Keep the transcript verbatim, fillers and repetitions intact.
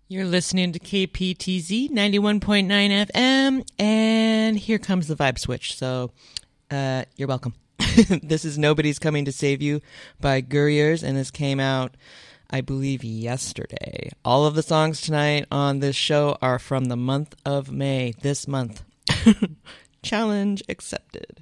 You're listening to K P T Z ninety-one point nine F M, and here comes the vibe switch, so uh, you're welcome. This is Nobody's Coming to Save You by Gurriers, and this came out, I believe, yesterday. All of the songs tonight on this show are from the month of May, this month. Challenge accepted.